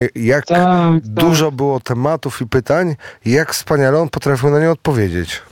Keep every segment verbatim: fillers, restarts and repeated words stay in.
Jak tak, dużo tak. było tematów i pytań, jak wspaniale on potrafił na nie odpowiedzieć.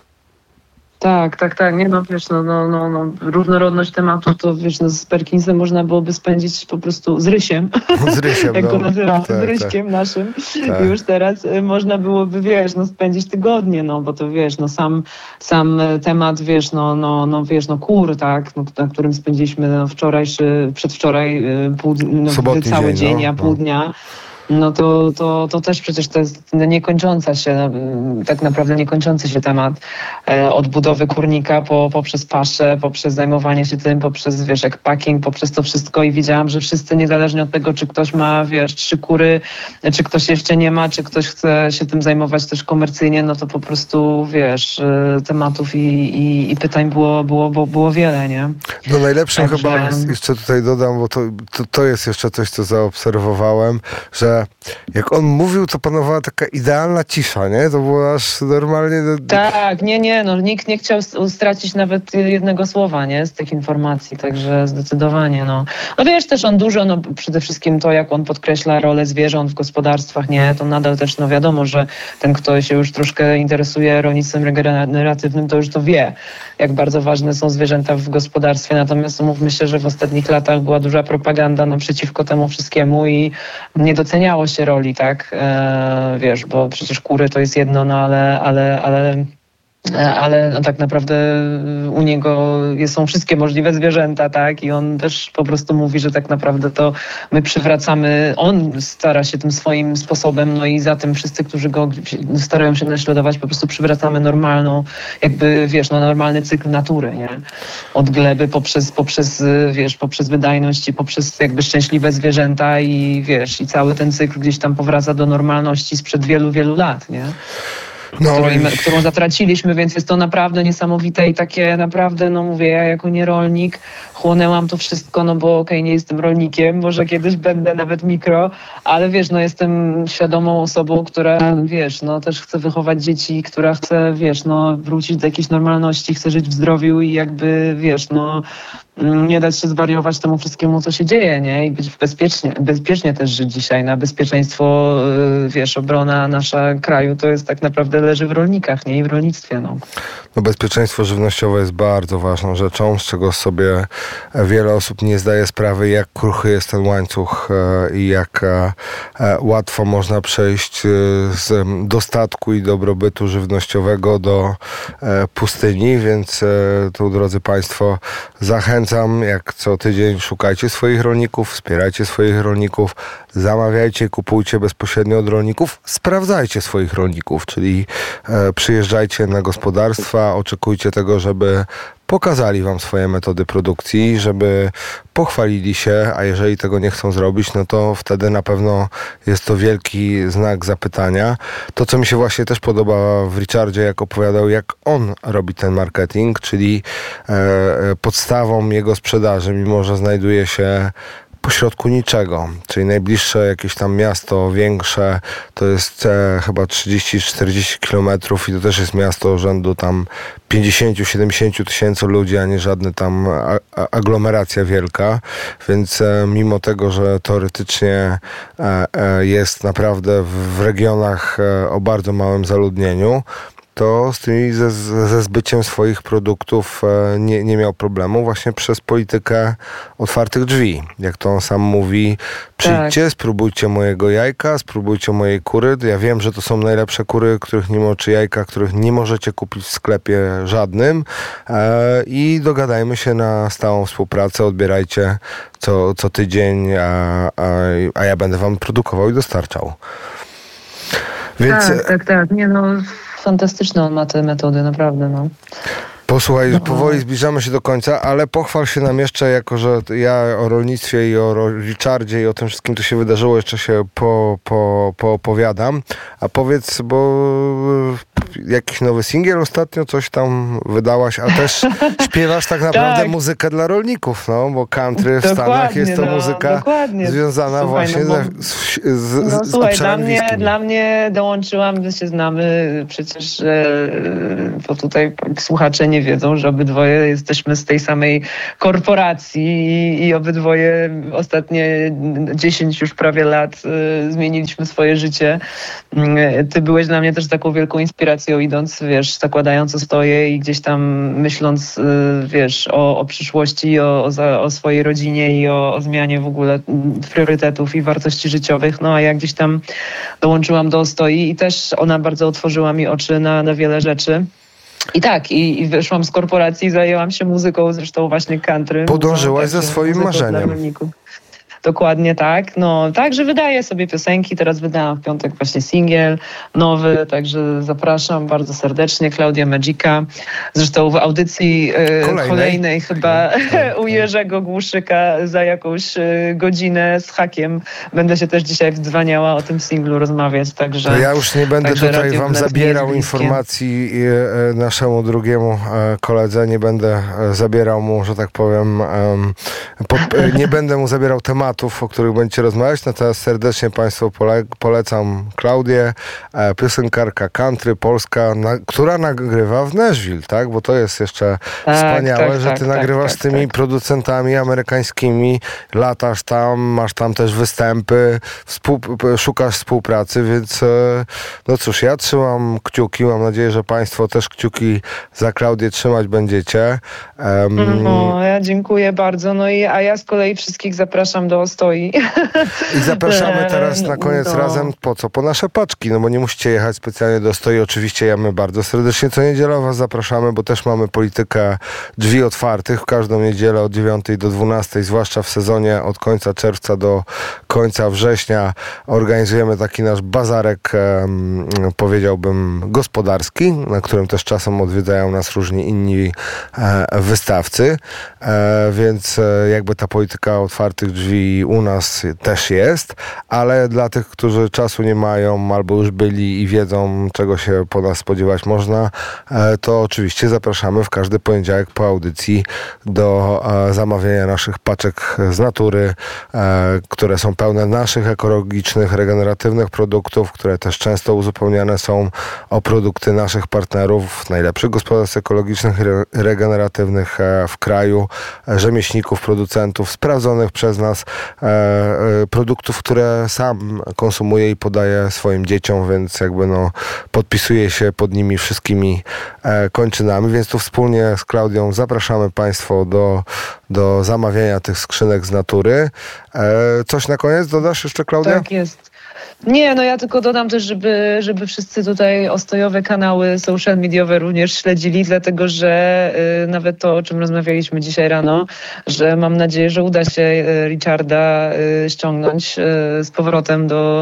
Tak, tak, tak. Nie no, wiesz, no, no, no, no. różnorodność tematów to, wiesz, no, z Perkinsem można byłoby spędzić po prostu z Rysiem. Z Rysiem, Jak no. go nazywam, tak, z Ryśkiem tak. naszym. Tak. I już teraz y, można byłoby, wiesz, no, spędzić tygodnie, no, bo to, wiesz, no, sam, sam temat, wiesz, no, no, no, wiesz, no, kur, tak, no, na którym spędziliśmy no, wczorajszy, przedwczoraj y, pół, no, Sobotni cały dzień, dzień, no, a pół no. dnia. No to, to, to też przecież to jest niekończąca się, tak naprawdę niekończący się temat e, od budowy kurnika po, poprzez paszę, poprzez zajmowanie się tym, poprzez, wiesz, jak packing, poprzez to wszystko i widziałam, że wszyscy niezależnie od tego, czy ktoś ma, wiesz, trzy kury, czy ktoś jeszcze nie ma, czy ktoś chce się tym zajmować też komercyjnie, no to po prostu, wiesz, e, tematów i, i, i pytań było, było, było, było wiele, nie? No najlepszym Także- chyba, jest, jeszcze tutaj dodam, bo to, to, to jest jeszcze coś, co zaobserwowałem, że jak on mówił, to panowała taka idealna cisza, nie? To było aż normalnie... Tak, nie, nie, no nikt nie chciał s- stracić nawet jednego słowa, nie, z tych informacji, także zdecydowanie, no. No wiesz, też on dużo, no przede wszystkim to, jak on podkreśla rolę zwierząt w gospodarstwach, nie, to nadal też, no wiadomo, że ten, kto się już troszkę interesuje rolnictwem regeneratywnym, to już to wie, jak bardzo ważne są zwierzęta w gospodarstwie, natomiast mówmy się, że w ostatnich latach była duża propaganda naprzeciwko temu wszystkiemu i nie doceniało się roli, tak, e, wiesz, bo przecież kury to jest jedno, no ale, ale, ale, ale no, tak naprawdę u niego są wszystkie możliwe zwierzęta, tak, i on też po prostu mówi, że tak naprawdę to my przywracamy, on stara się tym swoim sposobem, no i za tym wszyscy, którzy go starają się naśladować, po prostu przywracamy normalną, jakby, wiesz, no normalny cykl natury, nie, od gleby poprzez, poprzez, wiesz, poprzez wydajność i poprzez jakby szczęśliwe zwierzęta i wiesz, i cały ten cykl gdzieś tam powraca do normalności sprzed wielu, wielu lat, nie? No, Którą, i- którą zatraciliśmy, więc jest to naprawdę niesamowite i takie naprawdę, no mówię, ja jako nierolnik chłonęłam to wszystko, no bo okej, nie jestem rolnikiem, może kiedyś będę nawet mikro, ale wiesz, no jestem świadomą osobą, która, wiesz, no też chce wychować dzieci, która chce, wiesz, no wrócić do jakiejś normalności, chce żyć w zdrowiu i jakby, wiesz, no nie dać się zwariować temu wszystkiemu, co się dzieje, nie? I być bezpiecznie, bezpiecznie też żyć dzisiaj. Na bezpieczeństwo, yy, wiesz, obrona nasza kraju to jest tak naprawdę leży w rolnikach, nie? I w rolnictwie, no. No bezpieczeństwo żywnościowe jest bardzo ważną rzeczą, z czego sobie wiele osób nie zdaje sprawy, jak kruchy jest ten łańcuch e, i jak e, e, łatwo można przejść e, z dostatku i dobrobytu żywnościowego do e, pustyni, więc e, tu, drodzy Państwo, zachęcam, jak co tydzień szukajcie swoich rolników, wspierajcie swoich rolników, zamawiajcie, kupujcie bezpośrednio od rolników, sprawdzajcie swoich rolników, czyli e, przyjeżdżajcie na gospodarstwa, oczekujcie tego, żeby pokazali wam swoje metody produkcji, żeby pochwalili się, a jeżeli tego nie chcą zrobić, no to wtedy na pewno jest to wielki znak zapytania. To, co mi się właśnie też podoba w Richardzie, jak opowiadał, jak on robi ten marketing, czyli e, podstawą jego sprzedaży, mimo że znajduje się pośrodku niczego, czyli najbliższe jakieś tam miasto większe to jest e, chyba trzydzieści czterdzieści kilometrów i to też jest miasto rzędu tam pięćdziesiąt do siedemdziesięciu tysięcy ludzi, a nie żadna tam a, a, aglomeracja wielka, więc e, mimo tego, że teoretycznie e, e, jest naprawdę w, w regionach e, o bardzo małym zaludnieniu, to z tymi, ze, ze zbyciem swoich produktów e, nie, nie miał problemu właśnie przez politykę otwartych drzwi. Jak to on sam mówi, przyjdźcie, tak. spróbujcie mojego jajka, spróbujcie mojej kury. Ja wiem, że to są najlepsze kury, których nie mo, czy jajka, których nie możecie kupić w sklepie żadnym e, i dogadajmy się na stałą współpracę, odbierajcie co, co tydzień, a, a, a ja będę wam produkował i dostarczał. Więc... Tak, tak, tak. Nie no... Fantastyczne on ma te metody, naprawdę, no. Posłuchaj, no. powoli zbliżamy się do końca, ale pochwal się nam jeszcze, jako że ja o rolnictwie i o Richardzie i o tym wszystkim, co się wydarzyło, jeszcze się po, po, poopowiadam. A powiedz, bo jakiś nowy singiel ostatnio, coś tam wydałaś, a też śpiewasz tak naprawdę Tak. muzykę dla rolników, no, bo country w Dokładnie, Stanach jest to no, muzyka dokładnie. związana Słuchaj, właśnie no bo- ze, z, z, No z słuchaj, dla obszarami mnie, wiejskimi. dla mnie dołączyłam, my się znamy, przecież e, bo tutaj słuchacze nie wiedzą, że obydwoje jesteśmy z tej samej korporacji i, i obydwoje ostatnie dziesięć już prawie lat e, zmieniliśmy swoje życie. E, Ty byłeś dla mnie też taką wielką inspiracją, idąc, wiesz, zakładając co stoję i gdzieś tam myśląc, e, wiesz, o, o przyszłości, o, o, za, o swojej rodzinie i o, o zmianie w ogóle priorytetów i wartości życiowych. No a ja gdzieś tam dołączyłam do Ostoi i też ona bardzo otworzyła mi oczy na, na wiele rzeczy. I tak, i, i wyszłam z korporacji i zajęłam się muzyką, zresztą właśnie country. Podążyłaś Także za swoim muzyką marzeniem. dla rolników. Dokładnie tak. No, także wydaję sobie piosenki. Teraz wydałam w piątek właśnie singiel nowy, także zapraszam bardzo serdecznie. Klaudia Magica. Zresztą w audycji e, Kolejnej. kolejnej chyba u Jerzego Głuszyka za jakąś e, godzinę z hakiem będę się też dzisiaj wdzwaniała o tym singlu rozmawiać. Także, To ja już nie będę także tutaj Radio wam Wnet zabierał nie jest bliskie. informacji e, naszemu drugiemu e, koledze, nie będę e, zabierał mu, że tak powiem, em, po, e, nie będę mu zabierał tematów, o których będziecie rozmawiać, natomiast serdecznie Państwu pole, polecam Klaudię, e, piosenkarka country, polska, na, która nagrywa w Nashville, tak? Bo to jest jeszcze Tak, wspaniałe, tak, że tak, ty tak, nagrywasz tak, z tymi tak. producentami amerykańskimi, latasz tam, masz tam też występy, współ, szukasz współpracy, więc e, no cóż, ja trzymam kciuki, mam nadzieję, że Państwo też kciuki za Klaudię trzymać będziecie. Um, No, ja dziękuję bardzo. No i a ja z kolei wszystkich zapraszam do Ostoi. I zapraszamy teraz na koniec No. razem, po co? Po nasze paczki, no bo nie musicie jechać specjalnie do Ostoi. Oczywiście ja my bardzo serdecznie co niedzielę was zapraszamy, bo też mamy politykę drzwi otwartych w każdą niedzielę od dziewiątej do dwunastej, zwłaszcza w sezonie od końca czerwca do końca września organizujemy taki nasz bazarek, em, powiedziałbym, gospodarski, na którym też czasem odwiedzają nas różni inni e, wystawcy, e, więc e, jakby ta polityka otwartych drzwi u nas też jest, ale dla tych, którzy czasu nie mają albo już byli i wiedzą, czego się po nas spodziewać można, e, to oczywiście zapraszamy w każdy poniedziałek po audycji do e, zamawiania naszych paczek z natury, e, które są pełne naszych ekologicznych, regeneratywnych produktów, które też często uzupełniane są o produkty naszych partnerów, najlepszych gospodarstw ekologicznych i re- regeneratywnych e, w kraju, e, rzemieślników, producentów, sprawdzonych przez nas e, e, produktów, które sam konsumuję i podaję swoim dzieciom, więc jakby no podpisuję się pod nimi wszystkimi e, kończynami, więc tu wspólnie z Klaudią zapraszamy Państwo do, do zamawiania tych skrzynek z natury. E, coś na koniec dodasz jeszcze, Klaudia? Tak jest. Nie, no ja tylko dodam też, żeby, żeby wszyscy tutaj ostojowe kanały social mediowe również śledzili, dlatego że y, nawet to, o czym rozmawialiśmy dzisiaj rano, że mam nadzieję, że uda się y, Richarda y, ściągnąć y, z powrotem do,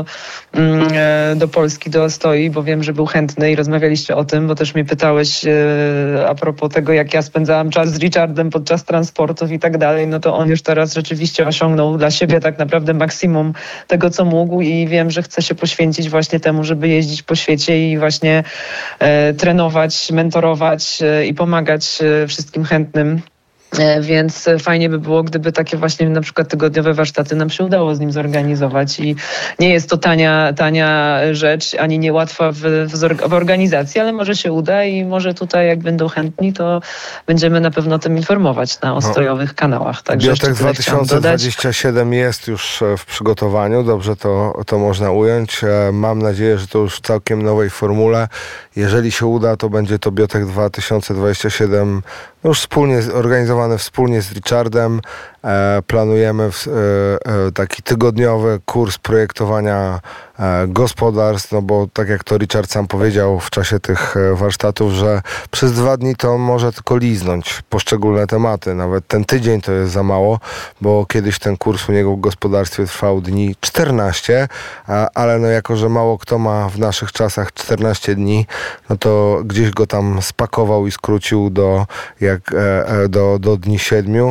y, do Polski, do Ostoi, bo wiem, że był chętny i rozmawialiście o tym, bo też mnie pytałeś y, a propos tego, jak ja spędzałam czas z Richardem podczas transportów i tak dalej, no to on już teraz rzeczywiście osiągnął dla siebie tak naprawdę maksimum tego, co mógł i wiem, że chce się poświęcić właśnie temu, żeby jeździć po świecie i właśnie e, trenować, mentorować e, i pomagać e, wszystkim chętnym. E, Więc fajnie by było, gdyby takie właśnie na przykład tygodniowe warsztaty nam się udało z nim zorganizować i nie jest to tania, tania rzecz, ani niełatwa w, w, zorg- w organizacji, ale może się uda i może tutaj jak będą chętni, to będziemy na pewno o tym informować na ostrojowych kanałach. Także Biotek jeszcze tyle dwa chciałam tysiące dodać. dwadzieścia siedem jest już w przygotowaniu, dobrze to, to można ująć. Mam nadzieję, że to już w całkiem nowej formule. Jeżeli się uda, to będzie to Biotek dwa tysiące dwadzieścia siedem już wspólnie, organizowane wspólnie z Richardem. E, planujemy w, e, e, taki tygodniowy kurs projektowania e, gospodarstw, no bo tak jak to Richard sam powiedział w czasie tych e, warsztatów, że przez dwa dni to on może tylko liznąć poszczególne tematy. Nawet ten tydzień to jest za mało, bo kiedyś ten kurs u niego w gospodarstwie trwał dni czternaście, a, ale no jako, że mało kto ma w naszych czasach czternaście dni, no to gdzieś go tam spakował i skrócił do, jak, e, e, do, do dni siedmiu.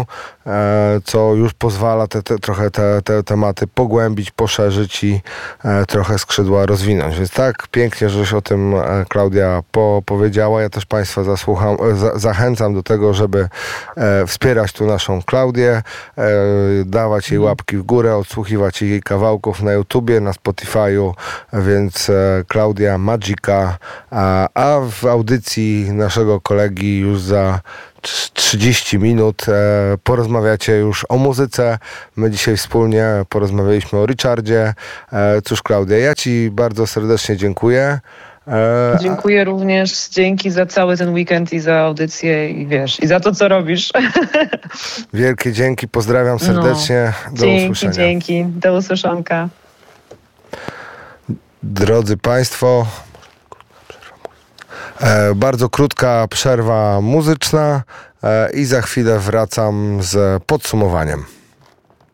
co już pozwala te, te, trochę te, te tematy pogłębić, poszerzyć i trochę skrzydła rozwinąć. Więc tak pięknie, żeś o tym, Klaudia, po, powiedziała. Ja też Państwa zasłucham, za, zachęcam do tego, żeby wspierać tu naszą Klaudię, dawać jej łapki w górę, odsłuchiwać jej kawałków na YouTubie, na Spotify'u, więc Klaudia Magica, a, a w audycji naszego kolegi już za trzydzieści minut e, porozmawiacie już o muzyce. My dzisiaj wspólnie porozmawialiśmy o Richardzie. E, cóż, Klaudia, ja Ci bardzo serdecznie dziękuję. E, dziękuję również. Dzięki za cały ten weekend i za audycję i wiesz, i za to, co robisz. Wielkie dzięki, pozdrawiam serdecznie. No, do dzięki, usłyszenia. Dzięki, do usłyszonka. Drodzy Państwo, E, bardzo krótka przerwa muzyczna e, i za chwilę wracam z podsumowaniem.